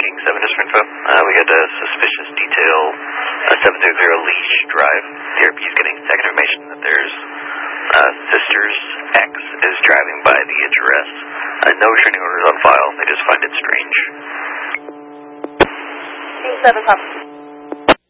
King 7 just for info. We got a suspicious detail, 730 Leash Drive. DRP is getting second information that there's Sisters X is driving by the address. No restraining orders on file, they just find it strange. King 7, copy.